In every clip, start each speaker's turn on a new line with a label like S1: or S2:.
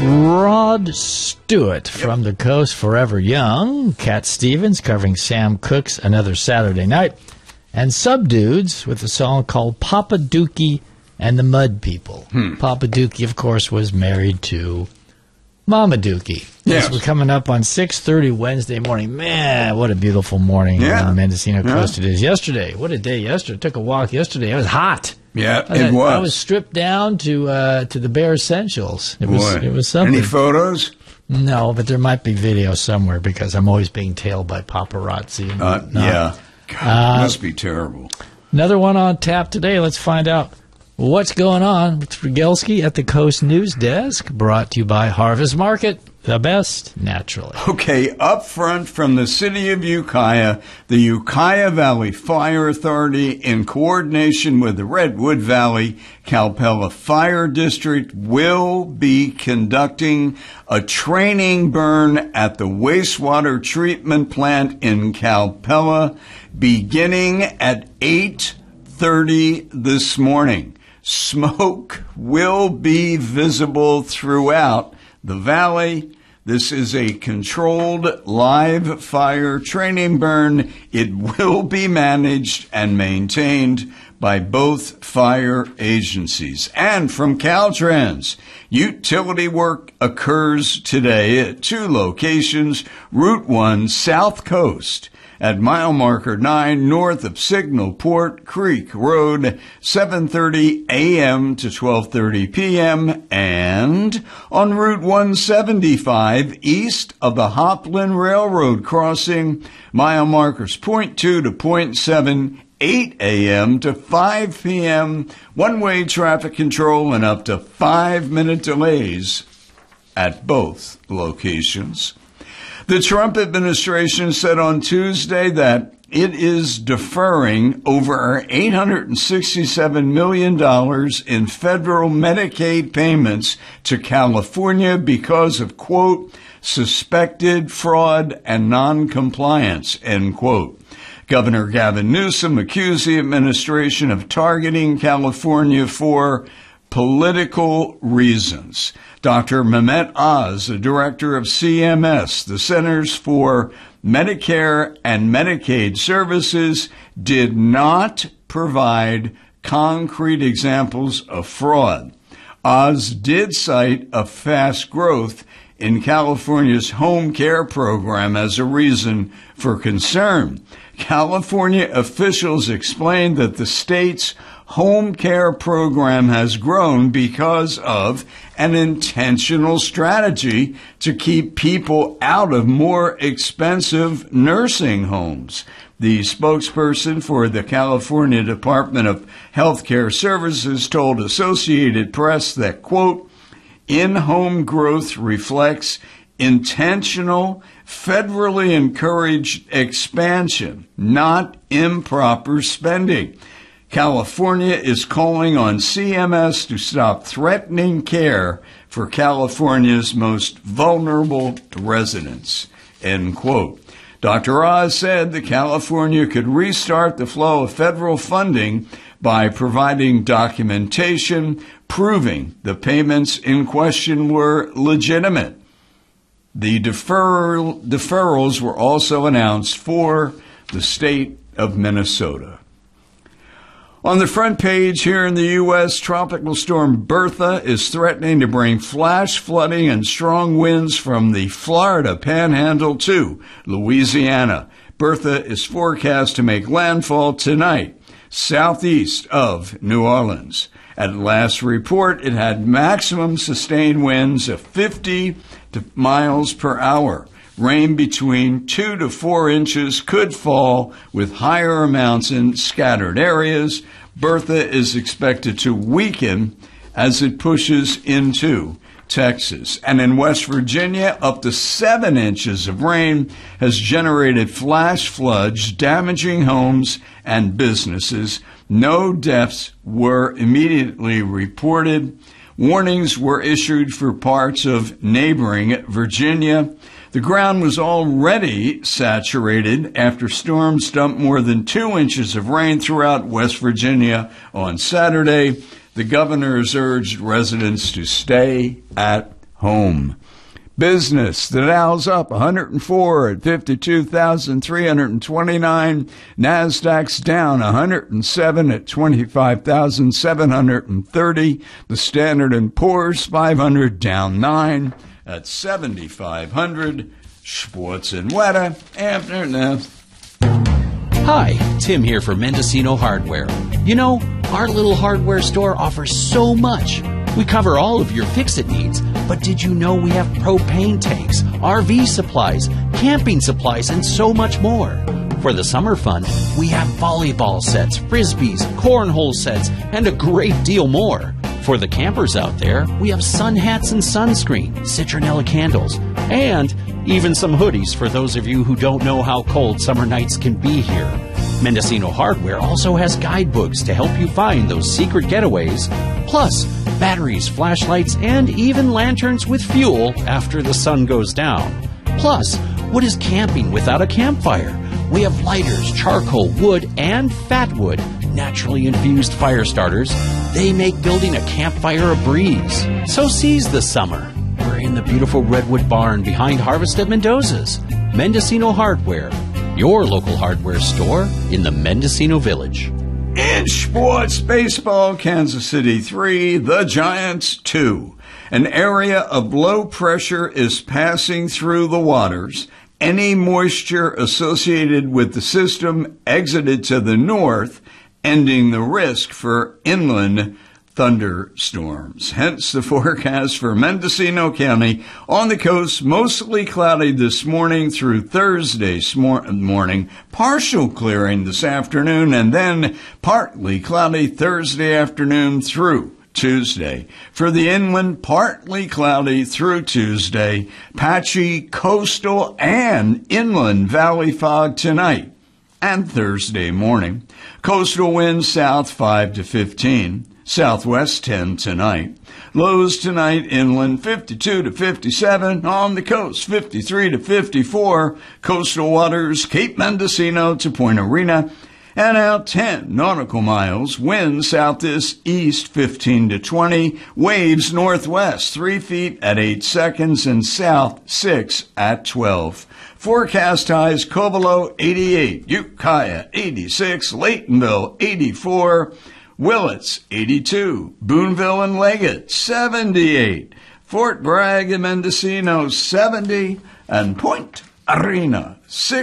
S1: Rod Stewart from The Coast, Forever Young. Cat Stevens covering Sam Cooke's Another Saturday Night. And Subdudes with a song called Papa Dookie and the Mud People. Papa Dookie, of course, was married to Mama Dookie.
S2: Yes.
S1: We're coming up on 6:30 Wednesday morning. Man, what a beautiful morning on the Mendocino Coast it is. Yesterday, what a day yesterday. Took a walk yesterday. It was hot.
S2: Yeah, it was.
S1: I was stripped down to the bare essentials. It was something.
S2: Any photos?
S1: No, but there might be video somewhere because I'm always being tailed by paparazzi. And
S2: yeah. God, must be terrible.
S1: Another one on tap today. Let's find out what's going on with Strigelski at the Coast News Desk, brought to you by Harvest Market. The best, naturally.
S2: Okay, up front from the city of Ukiah, the Ukiah Valley Fire Authority, in coordination with the Redwood Valley Calpella Fire District, will be conducting a training burn at the wastewater treatment plant in Calpella beginning at 8:30 this morning. Smoke will be visible throughout the valley. This is a controlled live fire training burn. It will be managed and maintained by both fire agencies. And from Caltrans, utility work occurs today at two locations, Route 1 South Coast at mile marker 9 north of Signalport Creek Road, 7:30 a.m. to 12:30 p.m., and on Route 175 east of the Hopland Railroad crossing, mile markers 0.2 to 0.7, 8 a.m. to 5 p.m., one-way traffic control and up to 5-minute delays at both locations. The Trump administration said on Tuesday that it is deferring over $867 million in federal Medicaid payments to California because of, quote, suspected fraud and noncompliance, end quote. Governor Gavin Newsom accused the administration of targeting California for political reasons. Dr. Mehmet Oz, the director of CMS, the Centers for Medicare and Medicaid Services, did not provide concrete examples of fraud. Oz did cite a fast growth in California's home care program as a reason for concern. California officials explained that the state's home care program has grown because of an intentional strategy to keep people out of more expensive nursing homes. The spokesperson for the California Department of Health Care Services told Associated Press that, quote, in-home growth reflects intentional, federally encouraged expansion, not improper spending. California is calling on CMS to stop threatening care for California's most vulnerable residents, end quote. Dr. Oz said that California could restart the flow of federal funding by providing documentation proving the payments in question were legitimate. The deferrals were also announced for the state of Minnesota. On the front page here in the U.S., Tropical Storm Bertha is threatening to bring flash flooding and strong winds from the Florida Panhandle to Louisiana. Bertha is forecast to make landfall tonight, southeast of New Orleans. At last report, it had maximum sustained winds of 50 miles per hour. Rain between 2 to 4 inches could fall with higher amounts in scattered areas. Bertha is expected to weaken as it pushes into Texas. And in West Virginia, up to 7 inches of rain has generated flash floods, damaging homes and businesses. No deaths were immediately reported. Warnings were issued for parts of neighboring Virginia. The ground was already saturated after storms dumped more than 2 inches of rain throughout West Virginia on Saturday. The governor has urged residents to stay at home. Business, the Dow's up 104 at 52,329. NASDAQ's down 107 at 25,730. The Standard & Poor's 500 down 9 at 7,500. Sports and weather after this.
S3: Hi, Tim here for Mendocino Hardware. You know, our little hardware store offers so much. We cover all of your fix-it needs, but did you know we have propane tanks, RV supplies, camping supplies, and so much more? For the summer fun, we have volleyball sets, frisbees, cornhole sets, and a great deal more. For the campers out there, we have sun hats and sunscreen, citronella candles, and even some hoodies for those of you who don't know how cold summer nights can be here. Mendocino Hardware also has guidebooks to help you find those secret getaways, plus batteries, flashlights, and even lanterns with fuel after the sun goes down. Plus, what is camping without a campfire? We have lighters, charcoal, wood, and fat wood, naturally infused fire starters. They make building a campfire a breeze. So seize the summer. We're in the beautiful Redwood Barn behind Harvest at Mendoza's. Mendocino Hardware, your local hardware store in the Mendocino Village.
S2: In sports, baseball, Kansas City 3, the Giants 2. An area of low pressure is passing through the waters. Any moisture associated with the system exited to the north, ending the risk for inland thunderstorms. Hence the forecast for Mendocino County. On the coast, mostly cloudy this morning through Thursday morning, partial clearing this afternoon, and then partly cloudy Thursday afternoon through Tuesday. For the inland, partly cloudy through Tuesday, patchy coastal and inland valley fog tonight and Thursday morning. Coastal winds south 5 to 15. Southwest 10 tonight. Lows tonight inland 52 to 57. On the coast 53 to 54. Coastal waters Cape Mendocino to Point Arena. And out 10 nautical miles. Winds southeast 15 to 20. Waves northwest 3 feet at 8 seconds and south 6 at 12. Forecast highs Covelo 88. Ukiah 86. Laytonville 84. Willits, 82. Boonville and Leggett, 78. Fort Bragg and Mendocino, 70. And Point Arena,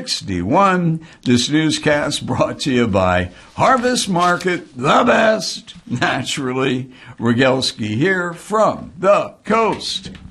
S2: 61. This newscast brought to you by Harvest Market, the best. Naturally, Rogelski here from the coast.